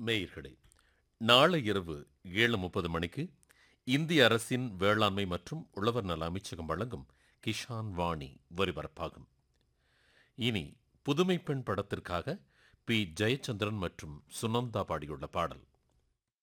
மேயர்களே, நாளை இரவு 7:30 மணிக்கு இந்திய அரசின் வேளாண்மை மற்றும் உழவர் நல அமைச்சகம் வழங்கும் கிஷான் வாணி ஒலிபரப்பாகும். இனி புதுமை பெண் படத்திற்காக பி. ஜெயச்சந்திரன் மற்றும் சுனந்தா பாடியுள்ள பாடல்.